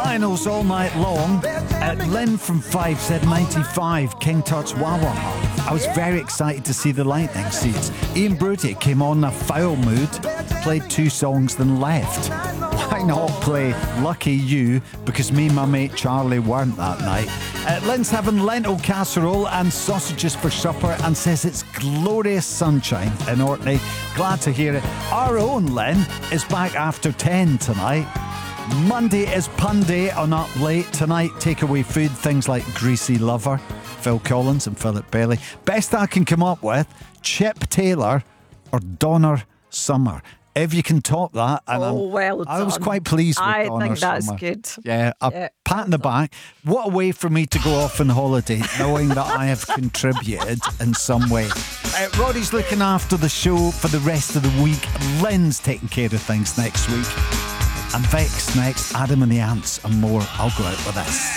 Lionel's All Night Long. Lynn from 5 said 95, King Tut's Wawa. I was very excited to see the Lightning Seeds. Ian Brody came on in a foul mood, played 2 songs, then left. Why not play Lucky You? Because me and my mate Charlie weren't that night. Lynn's having lentil casserole and sausages for supper and says it's glorious sunshine in Orkney. Glad to hear it. Our own Lynn is back after 10 tonight. Monday is Pun Day on Up Late. Tonight, takeaway food, things like Greasy Lover, Phil Collins and Philip Bailey. Best I can come up with, Chip Taylor or Donner Summer. If you can top that, and well done. I was quite pleased with I Donner think that's Summer. good. Yeah, a pat in the back. What a way for me to go off on holiday, knowing that I have contributed in some way. Roddy's looking after the show for the rest of the week. Lynn's taking care of things next week. And Vex next, Adam and the Ants and more. I'll go out with this.